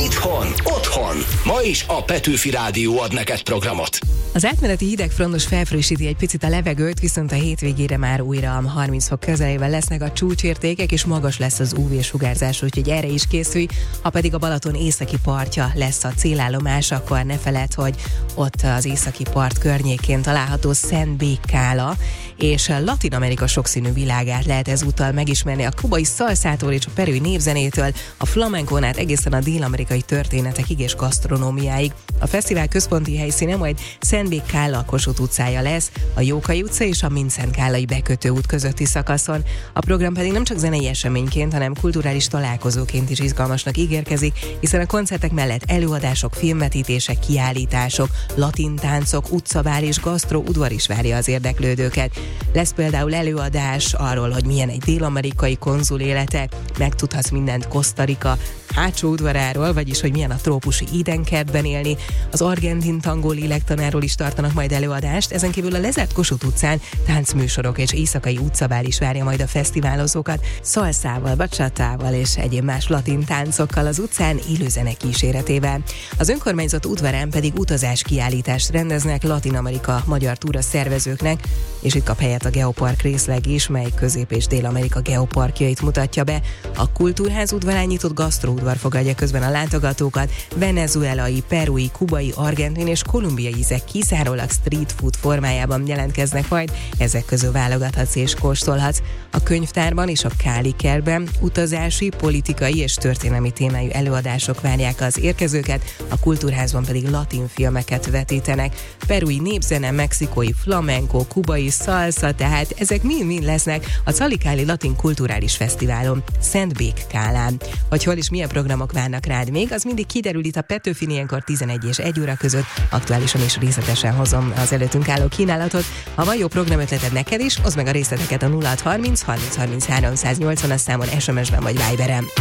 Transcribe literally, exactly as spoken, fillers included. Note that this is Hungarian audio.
Itthon, otthon. Ma is a Petőfi Rádió ad neked programot. Az átmeneti hidegfrontos felfrissíti egy picit a levegőt, viszont a hétvégére már újra a harminc fok közelében lesznek a csúcsértékek, és magas lesz az ú vé-sugárzás, úgyhogy erre is készülj. Ha pedig a Balaton északi partja lesz a célállomás, akkor ne feledd, hogy ott az északi part környékén található Szent Bék-kála, és Latin Amerika sokszínű világát lehet ezúttal megismerni, a kubai szalszától és a perui népzenétől, a flamenkón át egészen a dél-amerikai történetekig és gasztronómiáig. A fesztivál központi helyszíne majd Szent Bék-kála a Kossuth utcája lesz, a Jókai utca és a Mindszentkálai bekötőút közötti szakaszon. A program pedig nem csak zenei eseményként, hanem kulturális találkozóként is izgalmasnak ígérkezik, hiszen a koncertek mellett előadások, filmvetítések, kiállítások, latin táncok, utcabál és gasztró udvar is várja az érdeklődőket. Lesz például előadás arról, hogy milyen egy dél-amerikai konzul élete, megtudhatsz mindent Costa Rica hátsó udvaráról, vagyis hogy milyen a trópusi édenkertben élni. Az argentin tangó lélektanáról is tartanak majd előadást, ezen kívül a lezárt Kossuth utcán táncműsorok és éjszakai utcabál is várja majd a fesztiválozókat, szalszával, bacsatával és egyéb más latin táncokkal az utcán élőzene kíséretével. Az önkormányzat udvarán pedig utazás kiállítást rendeznek Latin Amerika magyar túra szervezőknek, és itt kap helyet a Geopark részleg is, mely Közép- és Dél-Amerika geoparkjait mutatja be. A Kultúrház udvarán nyitott gasztróudvar fogadja közben a látogatókat, venezuelai, perui, kubai, argentin és kolumbiai ízek kizárólag street food formájában jelentkeznek majd, ezek közül válogathatsz és kóstolhatsz. A könyvtárban és a Káli kertben utazási, politikai és történelmi témájú előadások várják az érkezőket, a Kultúrházban pedig latin filmeket vetítenek. Perui népzene, mexikói flamenco, kubai szalsza, tehát ezek mind-mind lesznek a Calikáli Latin Kulturális Fesztiválon, Szent Bék-kálán. Hogy hol és milyen programok várnak rád még, az mindig kiderül itt a Petőfin ilyenkor tizenegy és egy óra között. Aktuálisan és részletesen hozom az előttünk álló kínálatot. Ha van jó programötleted neked is, oszd meg a részleteket a nulla hat harminc harminc harminc háromszáznyolcvan számon es em es-ben vagy Viberen.